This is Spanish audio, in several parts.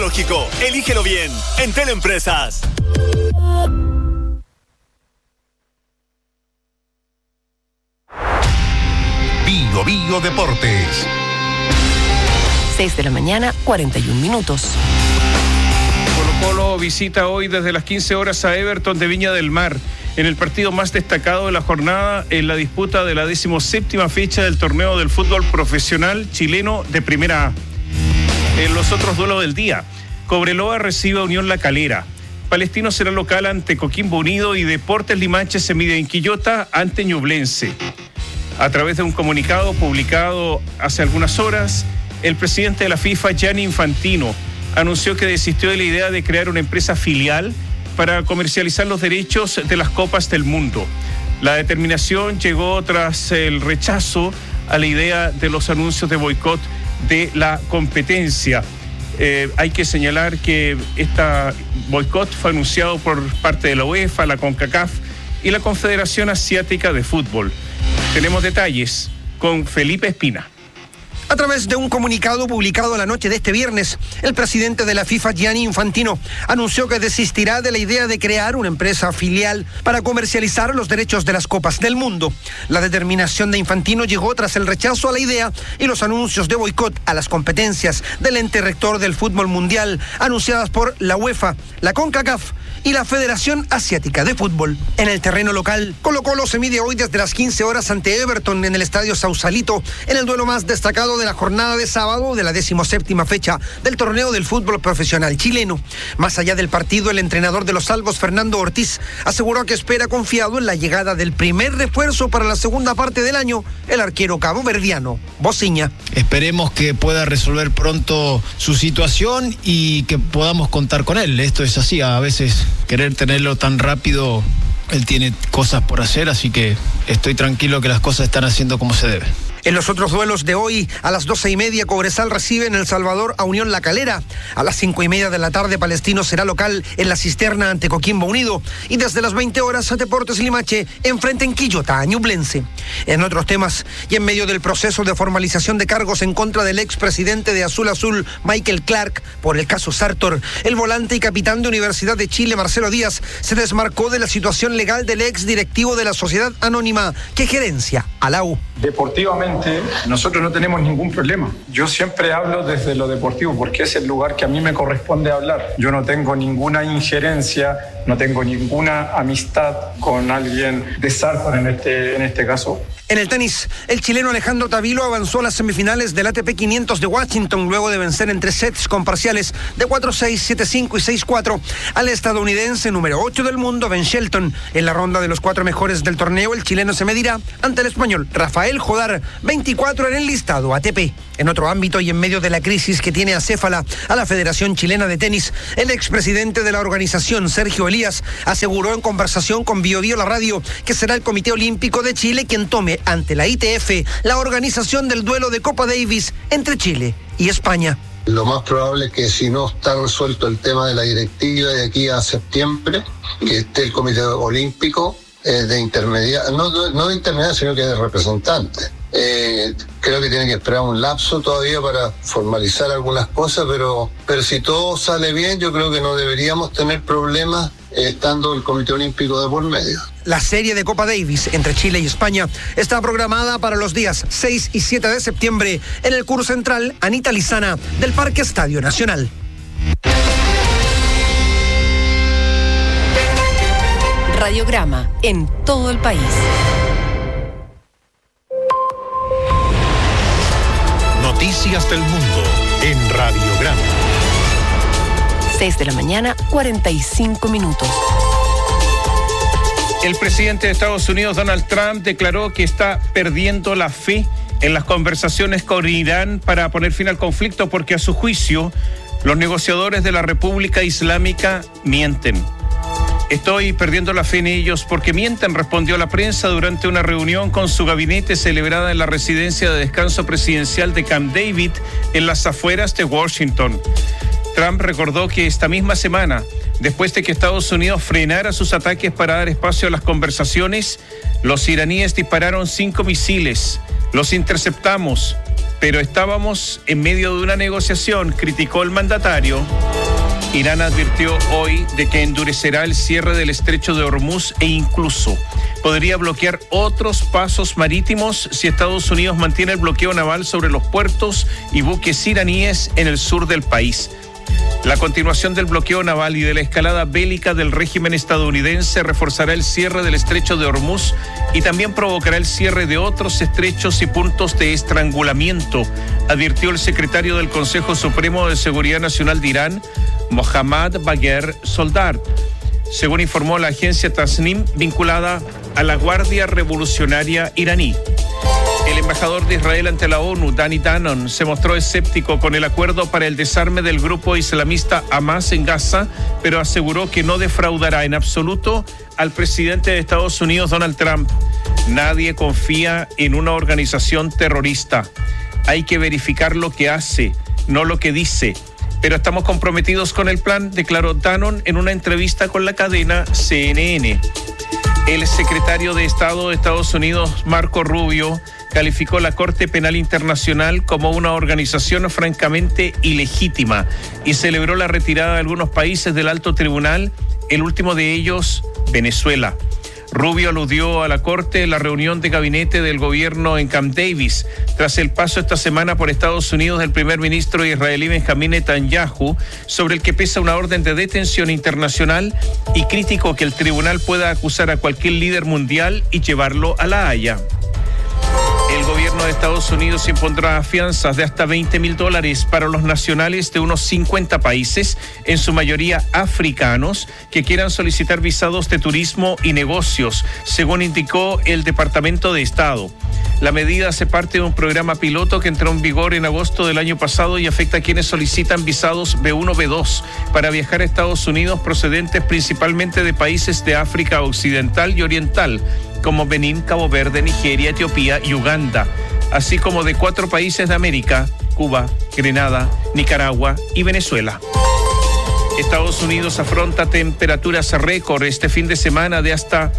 ecológico. Elígelo bien. Entel Empresas. Bio Deportes. 6 de la mañana, 41 minutos. Colo-Colo visita hoy desde las 15 horas a Everton de Viña del Mar, en el partido más destacado de la jornada en la disputa de la 17ª fecha del torneo del fútbol profesional chileno de Primera A. En los otros duelos del día, Cobreloa recibe a Unión La Calera. Palestino será local ante Coquimbo Unido y Deportes Limache se mide en Quillota ante Ñublense. A través de un comunicado publicado hace algunas horas, el presidente de la FIFA, Gianni Infantino, anunció que desistió de la idea de crear una empresa filial para comercializar los derechos de las Copas del Mundo. La determinación llegó tras el rechazo a la idea de los anuncios de boicot de la competencia. Hay que señalar que esta boicot fue anunciado por parte de la UEFA, la CONCACAF y la Confederación Asiática de Fútbol. Tenemos detalles con Felipe Espina. A través de un comunicado publicado la noche de este viernes, el presidente de la FIFA, Gianni Infantino, anunció que desistirá de la idea de crear una empresa filial para comercializar los derechos de las Copas del Mundo. La determinación de Infantino llegó tras el rechazo a la idea y los anuncios de boicot a las competencias del ente rector del fútbol mundial, anunciadas por la UEFA, la CONCACAF y la Federación Asiática de Fútbol. En el terreno local, Colo-Colo se mide hoy desde las 15 horas ante Everton en el Estadio Sausalito, en el duelo más destacado de la jornada de sábado de la 17ª fecha del torneo del fútbol profesional chileno. Más allá del partido, el entrenador de los Salvos, Fernando Ortiz, aseguró que espera confiado en la llegada del primer refuerzo para la segunda parte del año, el arquero caboverdiano, Bociña. Esperemos que pueda resolver pronto su situación y que podamos contar con él. Esto es así, a veces querer tenerlo tan rápido, él tiene cosas por hacer, así que estoy tranquilo que las cosas están haciendo como se debe. En los otros duelos de hoy, a las 12:30, Cobresal recibe en El Salvador a Unión La Calera. A las 5:30 de la tarde, Palestino será local en La Cisterna ante Coquimbo Unido. Y desde las 20 horas, a Deportes Limache enfrenta en Quillota a Ñublense. En otros temas, y en medio del proceso de formalización de cargos en contra del expresidente de Azul Azul, Michael Clark, por el caso Sartor, el volante y capitán de Universidad de Chile, Marcelo Díaz, se desmarcó de la situación legal del ex directivo de la sociedad anónima que gerencia a la U. Deportivamente, nosotros no tenemos ningún problema. Yo siempre hablo desde lo deportivo porque es el lugar que a mí me corresponde hablar. Yo no tengo ninguna injerencia, no tengo ninguna amistad con alguien de Sartor en este caso. En el tenis, el chileno Alejandro Tavilo avanzó a las semifinales del ATP 500 de Washington luego de vencer en 3 sets con parciales de 4-6, 7-5 y 6-4 al estadounidense número 8 del mundo, Ben Shelton. En la ronda de los 4 mejores del torneo, el chileno se medirá ante el español Rafael Jodar, 24 en el listado ATP. En otro ámbito y en medio de la crisis que tiene acéfala a la Federación Chilena de Tenis, el expresidente de la organización, Sergio Elías, aseguró en conversación con Bio Bio La Radio que será el Comité Olímpico de Chile quien tome ante la ITF la organización del duelo de Copa Davis entre Chile y España. Lo más probable es que si no está resuelto el tema de la directiva de aquí a septiembre, que esté el Comité Olímpico de intermediario, no de intermediario, sino que de representante. Creo que tiene que esperar un lapso todavía para formalizar algunas cosas, pero si todo sale bien, yo creo que no deberíamos tener problemas estando el Comité Olímpico de por medio. La serie de Copa Davis entre Chile y España está programada para los días 6 y 7 de septiembre en el Curso Central Anita Lizana del Parque Estadio Nacional. Radiograma en todo el país. Noticias del mundo en Radiograma. 6 de la mañana, 45 minutos. El presidente de Estados Unidos, Donald Trump, declaró que está perdiendo la fe en las conversaciones con Irán para poner fin al conflicto porque, a su juicio, los negociadores de la República Islámica mienten. Estoy perdiendo la fe en ellos porque mienten, respondió a la prensa durante una reunión con su gabinete celebrada en la residencia de descanso presidencial de Camp David, en las afueras de Washington. Trump recordó que esta misma semana, después de que Estados Unidos frenara sus ataques para dar espacio a las conversaciones, los iraníes dispararon 5 misiles. Los interceptamos. pero estábamos en medio de una negociación, criticó el mandatario. Irán advirtió hoy de que endurecerá el cierre del estrecho de Hormuz e incluso podría bloquear otros pasos marítimos si Estados Unidos mantiene el bloqueo naval sobre los puertos y buques iraníes en el sur del país. La continuación del bloqueo naval y de la escalada bélica del régimen estadounidense reforzará el cierre del estrecho de Hormuz y también provocará el cierre de otros estrechos y puntos de estrangulamiento, advirtió el secretario del Consejo Supremo de Seguridad Nacional de Irán, Mohammad Bagher Soldar, según informó la agencia Tasnim, vinculada a la Guardia Revolucionaria iraní. El embajador de Israel ante la ONU, Danny Danon, se mostró escéptico con el acuerdo para el desarme del grupo islamista Hamas en Gaza, pero aseguró que no defraudará en absoluto al presidente de Estados Unidos, Donald Trump. Nadie confía en una organización terrorista. Hay que verificar lo que hace, no lo que dice. Pero estamos comprometidos con el plan, declaró Danon en una entrevista con la cadena CNN. El secretario de Estado de Estados Unidos, Marco Rubio, calificó la Corte Penal Internacional como una organización francamente ilegítima y celebró la retirada de algunos países del alto tribunal, el último de ellos, Venezuela. Rubio aludió a la Corte en la reunión de gabinete del gobierno en Camp Davis, tras el paso esta semana por Estados Unidos del primer ministro israelí Benjamín Netanyahu, sobre el que pesa una orden de detención internacional, y criticó que el tribunal pueda acusar a cualquier líder mundial y llevarlo a La Haya. El gobierno de Estados Unidos impondrá fianzas de hasta $20,000 para los nacionales de unos 50 países, en su mayoría africanos, que quieran solicitar visados de turismo y negocios, según indicó el Departamento de Estado. La medida hace parte de un programa piloto que entró en vigor en agosto del año pasado y afecta a quienes solicitan visados B1, B2 para viajar a Estados Unidos procedentes principalmente de países de África Occidental y Oriental, como Benín, Cabo Verde, Nigeria, Etiopía y Uganda, así como de 4 países de América, Cuba, Grenada, Nicaragua y Venezuela. Estados Unidos afronta temperaturas récord este fin de semana de hasta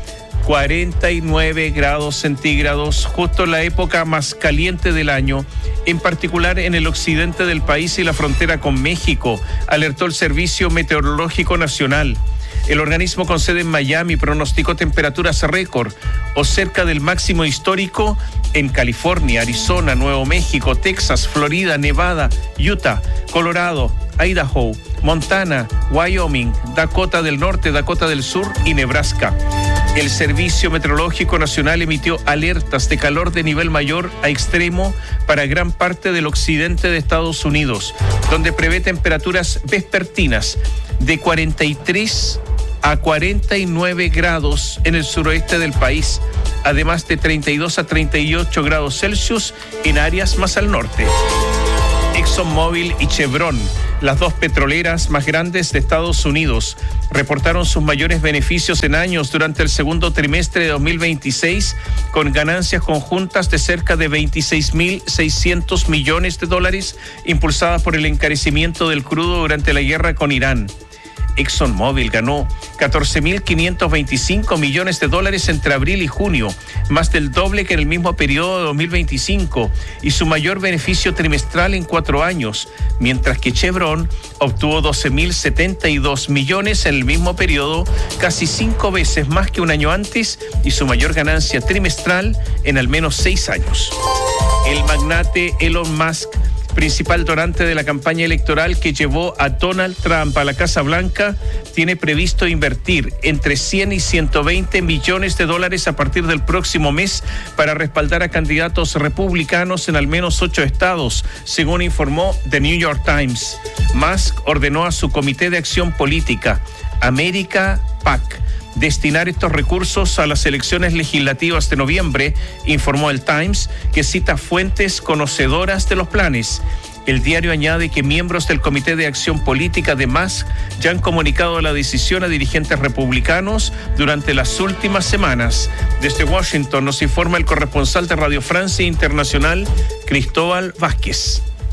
49 grados centígrados, justo en la época más caliente del año, en particular en el occidente del país y la frontera con México, alertó el Servicio Meteorológico Nacional. El organismo con sede en Miami pronosticó temperaturas récord o cerca del máximo histórico en California, Arizona, Nuevo México, Texas, Florida, Nevada, Utah, Colorado, Idaho, Montana, Wyoming, Dakota del Norte, Dakota del Sur y Nebraska. El Servicio Meteorológico Nacional emitió alertas de calor de nivel mayor a extremo para gran parte del occidente de Estados Unidos, donde prevé temperaturas vespertinas de 43 a 49 grados en el suroeste del país, además de 32 a 38 grados Celsius en áreas más al norte. ExxonMobil y Chevron, las dos petroleras más grandes de Estados Unidos, reportaron sus mayores beneficios en años durante el segundo trimestre de 2026, con ganancias conjuntas de cerca de $26.600 millones, impulsadas por el encarecimiento del crudo durante la guerra con Irán. ExxonMobil ganó $14.525 millones entre abril y junio, más del doble que en el mismo periodo de 2025 y su mayor beneficio trimestral en 4 años, mientras que Chevron obtuvo $12.072 millones en el mismo periodo, casi 5 veces más que un año antes y su mayor ganancia trimestral en al menos 6 años. El magnate Elon Musk, principal donante de la campaña electoral que llevó a Donald Trump a la Casa Blanca, tiene previsto invertir entre 100 y 120 millones de dólares a partir del próximo mes para respaldar a candidatos republicanos en al menos 8 estados, según informó The New York Times. Musk ordenó a su Comité de Acción Política, America PAC, destinar estos recursos a las elecciones legislativas de noviembre, informó el Times, que cita fuentes conocedoras de los planes. El diario añade que miembros del Comité de Acción Política de Musk ya han comunicado la decisión a dirigentes republicanos durante las últimas semanas. Desde Washington nos informa el corresponsal de Radio Francia Internacional, Cristóbal Vázquez.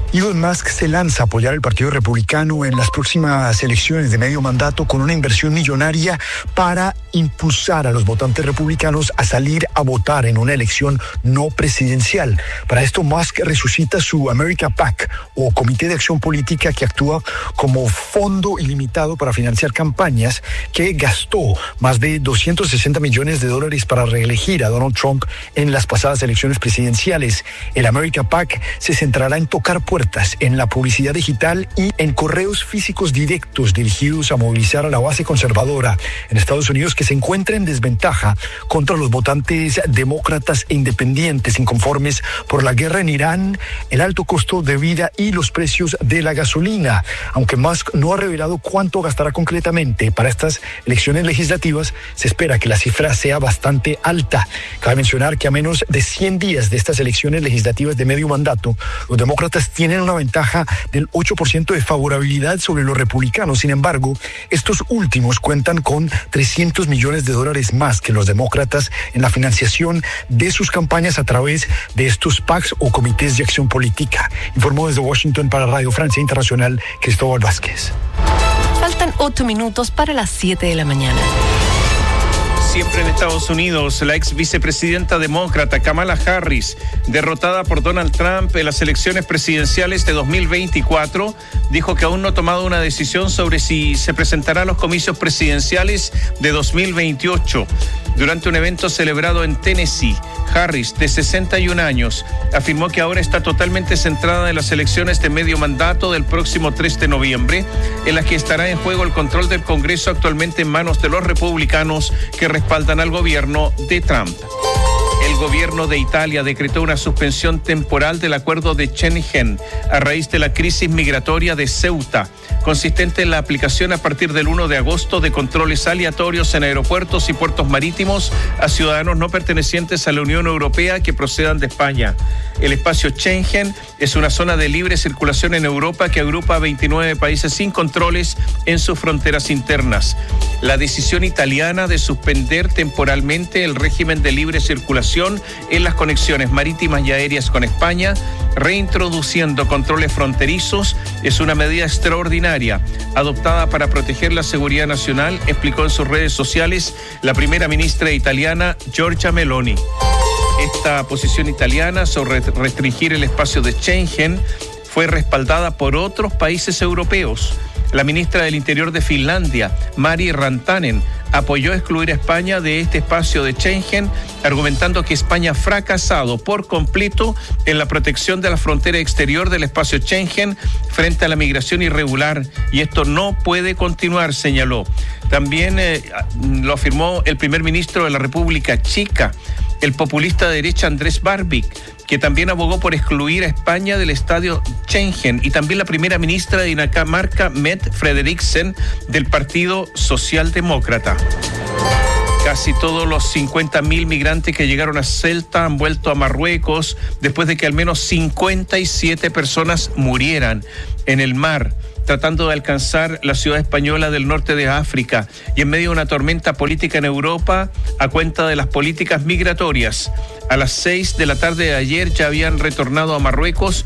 Elon Musk se lanza a apoyar al Partido Republicano en las próximas elecciones de medio mandato con una inversión millonaria para impulsar a los votantes republicanos a salir a votar en una elección no presidencial. Para esto, Musk resucita su America PAC, o Comité de Acción Política, que actúa como fondo ilimitado para financiar campañas, que gastó más de $260 millones para reelegir a Donald Trump en las pasadas elecciones presidenciales. El America PAC se centrará en tocar puertas, en la publicidad digital y en correos físicos directos dirigidos a movilizar a la base conservadora en Estados Unidos, que se encuentra en desventaja contra los votantes demócratas e independientes inconformes por la guerra en Irán, el alto costo de vida y los precios de la gasolina. Aunque Musk no ha revelado cuánto gastará concretamente para estas elecciones legislativas, se espera que la cifra sea bastante alta. Cabe mencionar que a menos de 100 días de estas elecciones legislativas de medio mandato, los demócratas tienen una ventaja del 8% de favorabilidad sobre los republicanos. Sin embargo, estos últimos cuentan con $300 millones más que los demócratas en la financiación de sus campañas a través de estos PACs o comités de acción política. Informó desde Washington para Radio Francia Internacional, Cristóbal Vázquez. Faltan 8 minutos para las 7 de la mañana. Siempre en Estados Unidos, la ex vicepresidenta demócrata Kamala Harris, derrotada por Donald Trump en las elecciones presidenciales de 2024, dijo que aún no ha tomado una decisión sobre si se presentará a los comicios presidenciales de 2028. Durante un evento celebrado en Tennessee, Harris, de 61 años, afirmó que ahora está totalmente centrada en las elecciones de medio mandato del próximo 3 de noviembre, en las que estará en juego el control del Congreso, actualmente en manos de los republicanos que respaldan al gobierno de Trump. El gobierno de Italia decretó una suspensión temporal del acuerdo de Schengen a raíz de la crisis migratoria de Ceuta, consistente en la aplicación a partir del 1 de agosto de controles aleatorios en aeropuertos y puertos marítimos a ciudadanos no pertenecientes a la Unión Europea que procedan de España. El espacio Schengen es una zona de libre circulación en Europa que agrupa a 29 países sin controles en sus fronteras internas. La decisión italiana de suspender temporalmente el régimen de libre circulación en las conexiones marítimas y aéreas con España, reintroduciendo controles fronterizos, es una medida extraordinaria adoptada para proteger la seguridad nacional, explicó en sus redes sociales la primera ministra italiana Giorgia Meloni. Esta posición italiana sobre restringir el espacio de Schengen fue respaldada por otros países europeos. La ministra del Interior de Finlandia, Mari Rantanen, apoyó excluir a España de este espacio de Schengen, argumentando que España ha fracasado por completo en la protección de la frontera exterior del espacio Schengen frente a la migración irregular, y esto no puede continuar, señaló. También lo afirmó el primer ministro de la República Checa, el populista de derecha Andrés Babik, que también abogó por excluir a España del estadio Schengen, y también la primera ministra de Dinamarca, Mette Frederiksen, del Partido Socialdemócrata. Casi todos los 50.000 migrantes que llegaron a Ceuta han vuelto a Marruecos después de que al menos 57 personas murieran en el mar, tratando de alcanzar la ciudad española del norte de África, y en medio de una tormenta política en Europa a cuenta de las políticas migratorias. A las 6 de la tarde de ayer ya habían retornado a Marruecos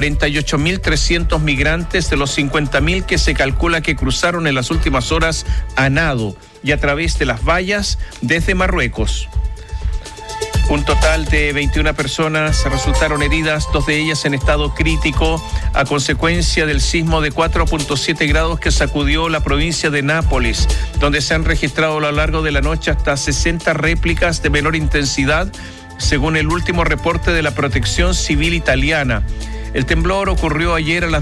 48.300 migrantes de los 50.000 que se calcula que cruzaron en las últimas horas a nado y a través de las vallas desde Marruecos. Un total de 21 personas resultaron heridas, 2 de ellas en estado crítico, a consecuencia del sismo de 4.7 grados que sacudió la provincia de Nápoles, donde se han registrado a lo largo de la noche hasta 60 réplicas de menor intensidad, según el último reporte de la Protección Civil italiana. El temblor ocurrió ayer a las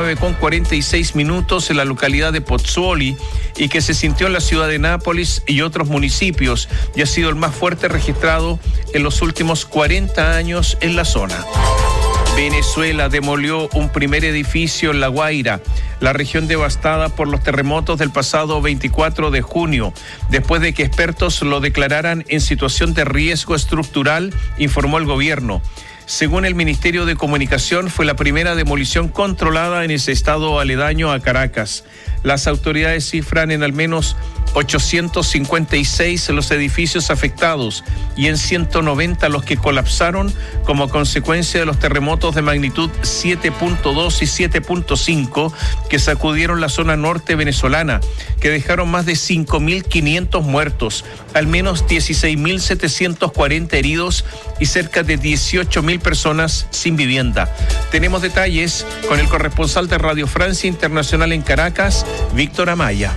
19:46 en la localidad de Pozzuoli, y que se sintió en la ciudad de Nápoles y otros municipios, y ha sido el más fuerte registrado en los últimos 40 años en la zona. Venezuela demolió un primer edificio en La Guaira, la región devastada por los terremotos del pasado 24 de junio, después de que expertos lo declararan en situación de riesgo estructural, informó el gobierno. Según el Ministerio de Comunicación, fue la primera demolición controlada en ese estado aledaño a Caracas. Las autoridades cifran en al menos 856 los edificios afectados y en 190 los que colapsaron como consecuencia de los terremotos de magnitud 7.2 y 7.5 que sacudieron la zona norte venezolana, que dejaron más de 5.500 muertos, al menos 16.740 heridos y cerca de 18.000 personas sin vivienda. Tenemos detalles con el corresponsal de Radio Francia Internacional en Caracas, Víctor Amaya.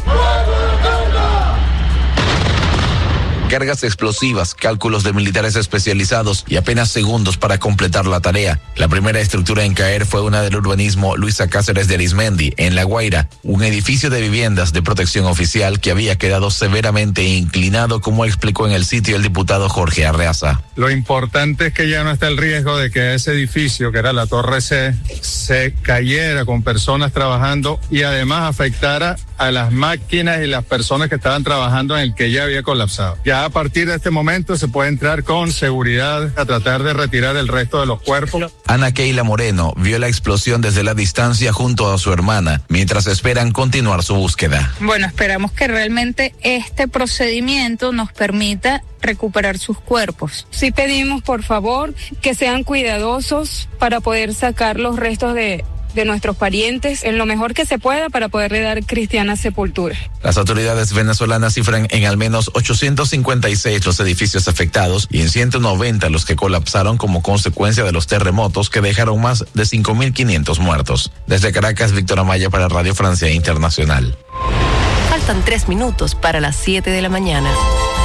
Cargas explosivas, cálculos de militares especializados y apenas segundos para completar la tarea. La primera estructura en caer fue una del urbanismo Luisa Cáceres de Arismendi, en La Guaira, un edificio de viviendas de protección oficial que había quedado severamente inclinado, como explicó en el sitio el diputado Jorge Arreaza. Lo importante es que ya no está el riesgo de que ese edificio, que era la Torre C, se cayera con personas trabajando y además afectara a las máquinas y las personas que estaban trabajando en el que ya había colapsado. Ya a partir de este momento se puede entrar con seguridad a tratar de retirar el resto de los cuerpos. Ana Keila Moreno vio la explosión desde la distancia junto a su hermana, mientras esperan continuar su búsqueda. Bueno, esperamos que realmente este procedimiento nos permita recuperar sus cuerpos. Sí pedimos, por favor, que sean cuidadosos para poder sacar los restos de nuestros parientes en lo mejor que se pueda para poderle dar cristiana sepultura. Las autoridades venezolanas cifran en al menos 856 los edificios afectados y en 190 los que colapsaron como consecuencia de los terremotos que dejaron más de 5.500 muertos. Desde Caracas, Víctor Amaya para Radio Francia Internacional. Faltan 3 minutos para las 7 de la mañana.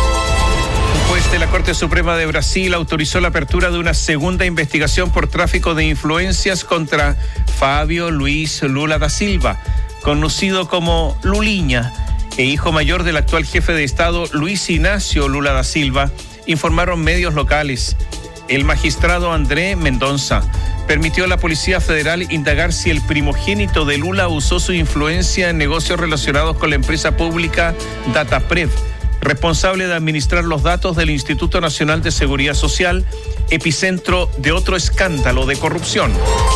Un juez de la Corte Suprema de Brasil autorizó la apertura de una segunda investigación por tráfico de influencias contra Fábio Luiz Lula da Silva, conocido como Lulinha, e hijo mayor del actual jefe de Estado Luis Inácio Lula da Silva, informaron medios locales. El magistrado André Mendonça permitió a la Policía Federal indagar si el primogénito de Lula usó su influencia en negocios relacionados con la empresa pública Dataprev, responsable de administrar los datos del Instituto Nacional de Seguridad Social, epicentro de otro escándalo de corrupción.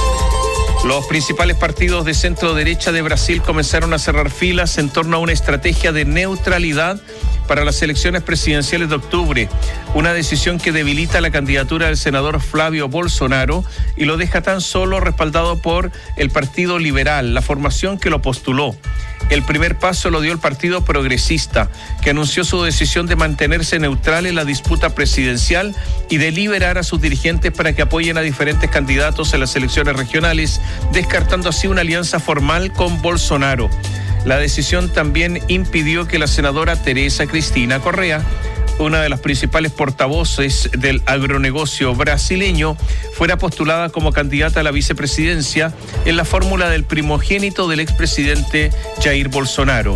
Los principales partidos de centro derecha de Brasil comenzaron a cerrar filas en torno a una estrategia de neutralidad para las elecciones presidenciales de octubre, una decisión que debilita la candidatura del senador Flávio Bolsonaro y lo deja tan solo respaldado por el Partido Liberal, la formación que lo postuló. El primer paso lo dio el Partido Progresista, que anunció su decisión de mantenerse neutral en la disputa presidencial y de liberar a sus dirigentes para que apoyen a diferentes candidatos en las elecciones regionales, descartando así una alianza formal con Bolsonaro. La decisión también impidió que la senadora Teresa Cristina Correa, una de las principales portavoces del agronegocio brasileño, fuera postulada como candidata a la vicepresidencia en la fórmula del primogénito del expresidente Jair Bolsonaro.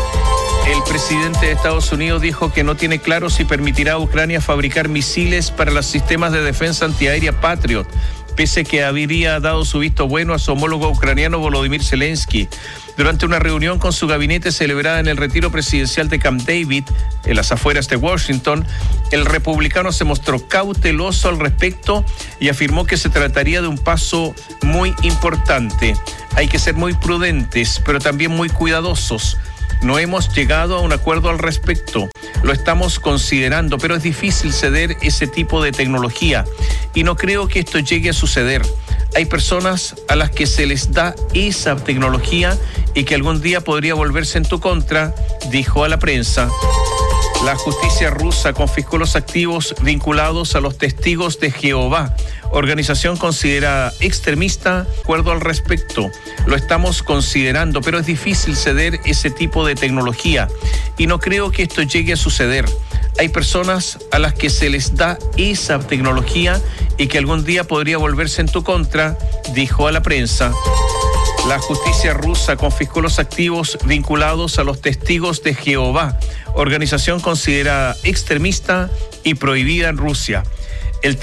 El presidente de Estados Unidos dijo que no tiene claro si permitirá a Ucrania fabricar misiles para los sistemas de defensa antiaérea Patriot, pese que habría dado su visto bueno a su homólogo ucraniano Volodymyr Zelensky. Durante una reunión con su gabinete celebrada en el retiro presidencial de Camp David, en las afueras de Washington, el republicano se mostró cauteloso al respecto y afirmó que se trataría de un paso muy importante. Hay que ser muy prudentes, pero también muy cuidadosos. No hemos llegado a un acuerdo al respecto. Lo estamos considerando, pero es difícil ceder ese tipo de tecnología y no creo que esto llegue a suceder. Hay personas a las que se les da esa tecnología y que algún día podría volverse en tu contra, dijo a la prensa. La justicia rusa confiscó los activos vinculados a los Testigos de Jehová, organización considerada extremista. Acuerdo al respecto. Lo estamos considerando, pero es difícil ceder ese tipo de tecnología y no creo que esto llegue a suceder. Hay personas a las que se les da esa tecnología y que algún día podría volverse en tu contra, dijo a la prensa. La justicia rusa confiscó los activos vinculados a los Testigos de Jehová, organización considerada extremista y prohibida en Rusia.